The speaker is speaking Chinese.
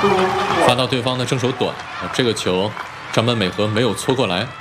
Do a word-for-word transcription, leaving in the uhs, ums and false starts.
发到对方的正手短，这个球张本美和没有搓过来。